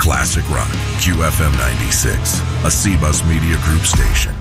Classic Rock, QFM 96, a CBus Media Group station.